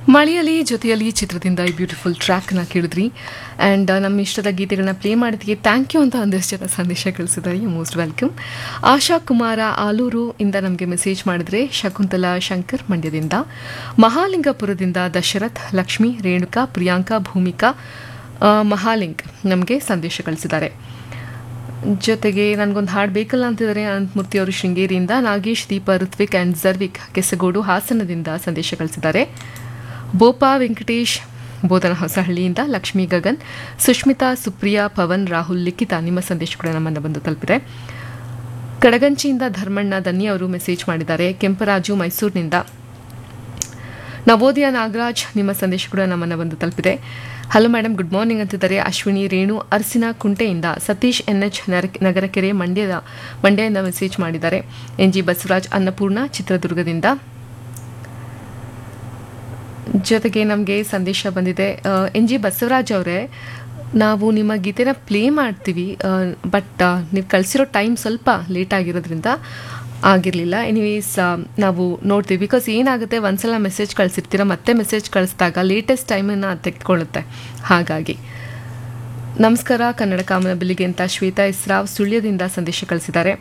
ಮಳೆಯಲ್ಲಿ ಜೊತೆಯಲ್ಲಿ ಚಿತ್ರದಿಂದ ಈ ಬ್ಯೂಟಿಫುಲ್ ಟ್ರ್ಯಾಕ್ನ ಕೇಳಿದ್ರಿ ಆ್ಯಂಡ್ ನಮ್ಮ ಇಷ್ಟದ ಗೀತೆಗಳನ್ನ ಪ್ಲೇ ಮಾಡಿದ್ವಿ ಥ್ಯಾಂಕ್ ಯು ಅಂತ ಒಂದಷ್ಟು ಜನ ಸಂದೇಶ ಕಳಿಸಿದ್ದಾರೆ. You most welcome. ಆಶಾ ಕುಮಾರ ಆಲೂರು ಇಂದ ನಮಗೆ ಮೆಸೇಜ್ ಮಾಡಿದ್ರೆ, ಶಕುಂತಲಾ ಶಂಕರ್ ಮಂಡ್ಯದಿಂದ, ಮಹಾಲಿಂಗಪುರದಿಂದ ದಶರಥ್, ಲಕ್ಷ್ಮಿ, ರೇಣುಕಾ, ಪ್ರಿಯಾಂಕಾ, ಭೂಮಿಕಾ, ಮಹಾಲಿಂಗ್ ನಮಗೆ ಸಂದೇಶ ಕಳಿಸಿದ್ದಾರೆ. ಜೊತೆಗೆ ನನಗೊಂದು ಹಾಡು ಬೇಕಲ್ಲ ಅಂತಿದ್ದಾರೆ ಅನಂತಮೂರ್ತಿ ಅವರು ಶೃಂಗೇರಿಯಿಂದ, ನಾಗೇಶ್, ದೀಪ, ಋತ್ವಿಕ್ ಆ್ಯಂಡ್ ಜರ್ವಿಕ್ ಕೆಸಗೋಡು ಹಾಸನದಿಂದ ಸಂದೇಶ ಕಳಿಸಿದ್ದಾರೆ. ಬೋಪಾ ವೆಂಕಟೇಶ್ ಬೋಧನ ಹೊಸಹಳ್ಳಿಯಿಂದ, ಲಕ್ಷ್ಮೀ, ಗಗನ್, ಸುಷ್ಮಿತಾ, ಸುಪ್ರಿಯಾ, ಪವನ್, ರಾಹುಲ್, ಲಿಖಿತಾ ನಿಮ್ಮ ಸಂದೇಶ ಕೂಡ ನಮ್ಮನ್ನು ಬಂದು ತಲುಪಿದೆ. ಕಡಗಂಚಿಯಿಂದ ಧರ್ಮಣ್ಣ ದನ್ನಿ ಅವರು ಮೆಸೇಜ್ ಮಾಡಿದ್ದಾರೆ. ಕೆಂಪರಾಜು ಮೈಸೂರಿನಿಂದ, ನವೋದಯ ನಾಗರಾಜ್ ನಿಮ್ಮ ಸಂದೇಶ ಕೂಡ ನಮ್ಮನ್ನು ಬಂದು ತಲುಪಿದೆ. ಹಲೋ ಮೇಡಮ್, ಗುಡ್ ಮಾರ್ನಿಂಗ್ ಅಂತಿದ್ದಾರೆ ಅಶ್ವಿನಿ, ರೇಣು, ಅರ್ಸಿನ ಕುಂಟೆಯಿಂದ, ಸತೀಶ್ NH ನಗರಕೆರೆ ಮಂಡ್ಯದಿಂದ ಮೆಸೇಜ್ ಮಾಡಿದ್ದಾರೆ. NG ಬಸವರಾಜ್ ಅನ್ನಪೂರ್ಣ ಚಿತ್ರದುರ್ಗದಿಂದ. ಜೊತೆಗೆ ನಮಗೆ ಸಂದೇಶ ಬಂದಿದೆ, NG ಬಸವರಾಜ್ ಅವರೇ, ನಾವು ನಿಮ್ಮ ಗೀತೆನ ಪ್ಲೇ ಮಾಡ್ತೀವಿ, ಬಟ್ ನೀವು ಕಳಿಸಿರೋ ಟೈಮ್ ಸ್ವಲ್ಪ ಲೇಟ್ ಆಗಿರೋದ್ರಿಂದ ಆಗಿರಲಿಲ್ಲ. ಎನಿವೇಸ್ ನಾವು ನೋಡ್ತೀವಿ. ಬಿಕಾಸ್ ಏನಾಗುತ್ತೆ, ಒಂದ್ಸಲ ಮೆಸೇಜ್ ಕಳಿಸಿರ್ತೀರ, ಮತ್ತೆ ಮೆಸೇಜ್ ಕಳಿಸಿದಾಗ ಲೇಟೆಸ್ಟ್ ಟೈಮನ್ನು ತೆಗೆದುಕೊಳ್ಳುತ್ತೆ. ಹಾಗಾಗಿ ನಮಸ್ಕಾರ ಕನ್ನಡ ಕಾಮನ ಬಿಲ್ಲಿಗೆ ಅಂತ ಶ್ವೇತಾ ಇಸ್ರಾವ್ ಸುಳ್ಯದಿಂದ ಸಂದೇಶ ಕಳಿಸಿದ್ದಾರೆ.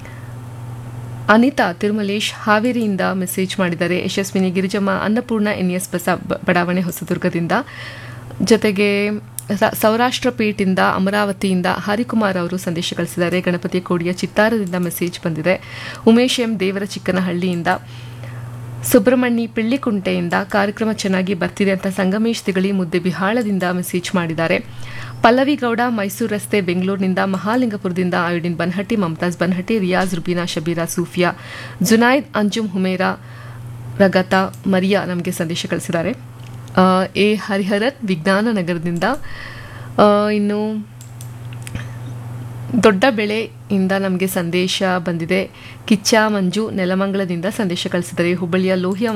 ಅನಿತಾ ತಿರುಮಲೇಶ್ ಹಾವೇರಿಯಿಂದ ಮೆಸೇಜ್ ಮಾಡಿದ್ದಾರೆ. ಯಶಸ್ವಿನಿ, ಗಿರಿಜಮ್ಮ, ಅನ್ನಪೂರ್ಣ NS ಬಡಾವಣೆ ಹೊಸದುರ್ಗದಿಂದ. ಜೊತೆಗೆ ಸೌರಾಷ್ಟ್ರ ಪೇಟಿಂದ, ಅಮರಾವತಿಯಿಂದ ಹರಿಕುಮಾರ್ ಅವರು ಸಂದೇಶ ಕಳಿಸಿದ್ದಾರೆ. ಗಣಪತಿ ಕೋಡಿಯ ಚಿತ್ತಾರದಿಂದ ಮೆಸೇಜ್ ಬಂದಿದೆ. ಉಮೇಶ್ M ದೇವರ ಚಿಕ್ಕನಹಳ್ಳಿಯಿಂದ, ಸುಬ್ರಹ್ಮಣ್ಯ ಪಿಳ್ಳಿಕುಂಟೆಯಿಂದ ಕಾರ್ಯಕ್ರಮ ಚೆನ್ನಾಗಿ ಬರ್ತಿದೆ ಅಂತ ಸಂಗಮೇಶ್ ತಿಗಳಿ ಮುದ್ದೆಬಿಹಾಳದಿಂದ ಮೆಸೇಜ್ ಮಾಡಿದ್ದಾರೆ. ಪಲ್ಲವಿ ಗೌಡ ಮೈಸೂರು ರಸ್ತೆ ಬೆಂಗಳೂರಿನಿಂದ, ಮಹಾಲಿಂಗಪುರದಿಂದ ಆಯುಡಿನ್ ಬನ್ಹಟ್ಟಿ, ಮಮತಾಜ್ ಬನ್ಹಟ್ಟಿ, ರಿಯಾಜ್, ರುಬೀನಾ, ಶಬೀರಾ, ಸೂಫಿಯಾ, ಜುನೈದ್, ಅಂಜುಮ್, ಹುಮೇರಾ, ರಗತಾ, ಮರಿಯಾ ನಮಗೆ ಸಂದೇಶ ಕಳಿಸಿದ್ದಾರೆ. ಎ ಹರಿಹರನ್ ವಿಜ್ಞಾನ ನಗರದಿಂದ, ಇನ್ನು ದೊಡ್ಡ ಬೆಳೆಯಿಂದ ನಮಗೆ ಸಂದೇಶ ಬಂದಿದೆ. ಕಿಚ್ಚ ಮಂಜು ನೆಲಮಂಗಲದಿಂದ ಸಂದೇಶ ಕಳಿಸಿದ್ದಾರೆ. ಹುಬ್ಬಳ್ಳಿಯ ಲೋಹಿಯಾ